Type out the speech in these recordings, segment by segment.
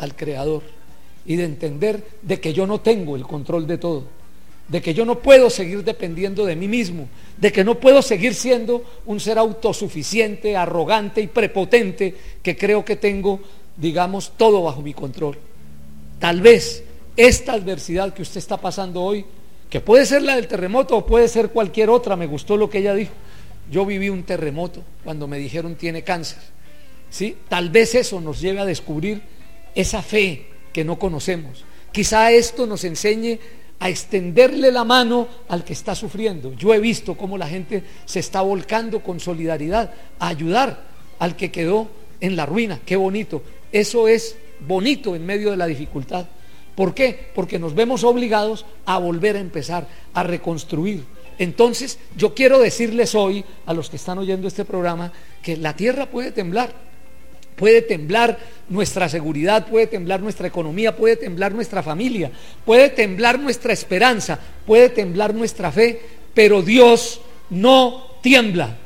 al Creador y de entender de que yo no tengo el control de todo, de que yo no puedo seguir dependiendo de mí mismo, de que no puedo seguir siendo un ser autosuficiente, arrogante y prepotente que creo que tengo, digamos, todo bajo mi control. Tal vez esta adversidad que usted está pasando hoy, que puede ser la del terremoto o puede ser cualquier otra, me gustó lo que ella dijo. Yo viví un terremoto cuando me dijeron tiene cáncer, ¿sí? Tal vez eso nos lleve a descubrir esa fe que no conocemos. Quizá esto nos enseñe a extenderle la mano al que está sufriendo. Yo he visto cómo la gente se está volcando con solidaridad a ayudar al que quedó en la ruina. Qué bonito. Eso es bonito en medio de la dificultad. ¿Por qué? Porque nos vemos obligados a volver a empezar, a reconstruir. Entonces yo quiero decirles hoy a los que están oyendo este programa que la tierra puede temblar nuestra seguridad, puede temblar nuestra economía, puede temblar nuestra familia, puede temblar nuestra esperanza, puede temblar nuestra fe, pero Dios no tiembla.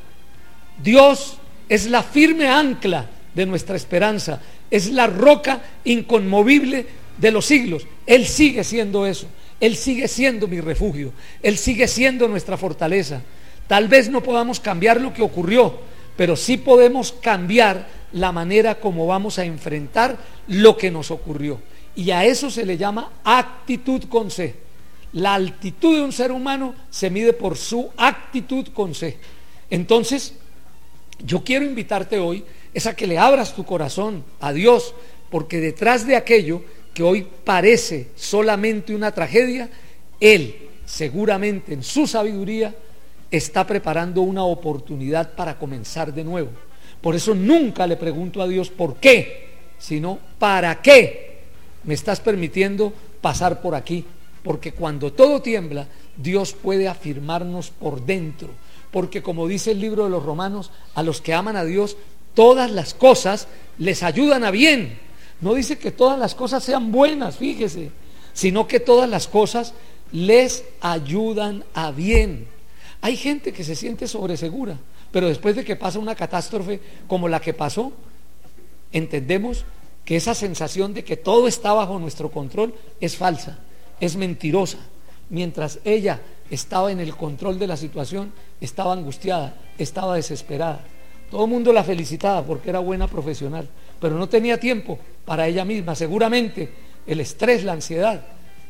Dios es la firme ancla de nuestra esperanza, es la roca inconmovible de los siglos. Él sigue siendo eso. Él sigue siendo mi refugio, Él sigue siendo nuestra fortaleza. Tal vez no podamos cambiar lo que ocurrió, pero sí podemos cambiar la manera como vamos a enfrentar lo que nos ocurrió. Y a eso se le llama actitud con C. La altitud de un ser humano se mide por su actitud con C. Entonces, yo quiero invitarte hoy es a que le abras tu corazón a Dios, porque detrás de aquello que hoy parece solamente una tragedia, Él seguramente en su sabiduría está preparando una oportunidad para comenzar de nuevo. Por eso nunca le pregunto a Dios por qué, sino para qué me estás permitiendo pasar por aquí. Porque cuando todo tiembla, Dios puede afirmarnos por dentro. Porque como dice el libro de los Romanos, a los que aman a Dios, todas las cosas les ayudan a bien. No dice que todas las cosas sean buenas, fíjese, sino que todas las cosas les ayudan a bien. Hay gente que se siente sobresegura, pero después de que pasa una catástrofe como la que pasó, entendemos que esa sensación de que todo está bajo nuestro control es falsa, es mentirosa. Mientras ella estaba en el control de la situación, estaba angustiada, estaba desesperada. Todo el mundo la felicitaba porque era buena profesional, pero no tenía tiempo para ella misma. Seguramente el estrés, la ansiedad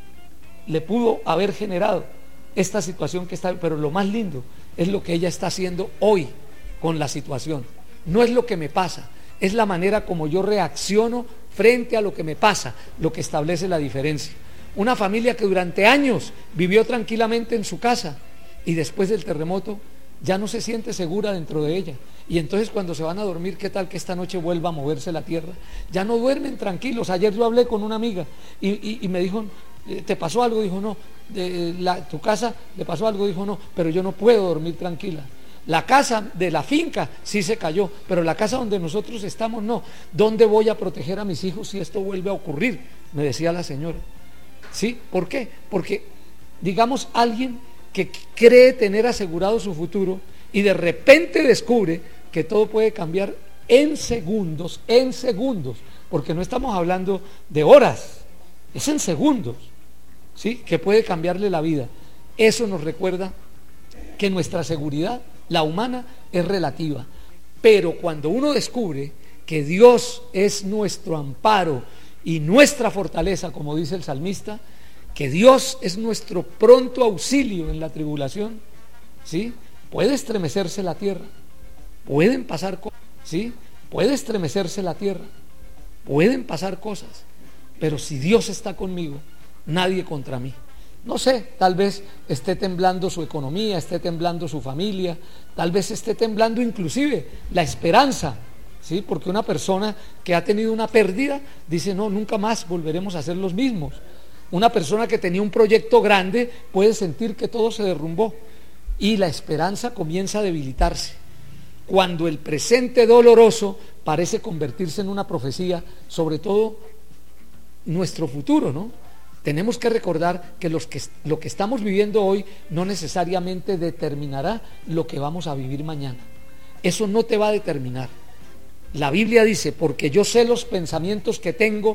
le pudo haber generado esta situación que está, pero lo más lindo es lo que ella está haciendo hoy con la situación. No es lo que me pasa, es la manera como yo reacciono frente a lo que me pasa, lo que establece la diferencia. Una familia que durante años vivió tranquilamente en su casa y después del terremoto ya no se siente segura dentro de ella. Y entonces cuando se van a dormir, ¿qué tal que esta noche vuelva a moverse la tierra? Ya no duermen tranquilos. Ayer yo hablé con una amiga y me dijo, ¿te pasó algo? Dijo, no. ¿Tu casa le pasó algo? Dijo, no, pero yo no puedo dormir tranquila. La casa de la finca sí se cayó, pero la casa donde nosotros estamos no. ¿Dónde voy a proteger a mis hijos si esto vuelve a ocurrir? Me decía la señora. ¿Sí? ¿Por qué? Porque, digamos, alguien que cree tener asegurado su futuro y de repente descubre que todo puede cambiar en segundos, porque no estamos hablando de horas, es en segundos, ¿sí? Que puede cambiarle la vida. Eso nos recuerda que nuestra seguridad, la humana, es relativa, pero cuando uno descubre que Dios es nuestro amparo y nuestra fortaleza, como dice el salmista, que Dios es nuestro pronto auxilio en la tribulación, ¿sí? Puede estremecerse la tierra, pueden pasar cosas, ¿sí? Puede estremecerse la tierra, pueden pasar cosas, pero si Dios está conmigo, nadie contra mí. No sé, tal vez esté temblando su economía, esté temblando su familia, tal vez esté temblando inclusive la esperanza, ¿sí? Porque una persona que ha tenido una pérdida dice, no, nunca más volveremos a ser los mismos. Una persona que tenía un proyecto grande puede sentir que todo se derrumbó y la esperanza comienza a debilitarse. Cuando el presente doloroso parece convertirse en una profecía, sobre todo nuestro futuro, ¿no? Tenemos que recordar que lo que estamos viviendo hoy no necesariamente determinará lo que vamos a vivir mañana. Eso no te va a determinar. La Biblia dice, porque yo sé los pensamientos que tengo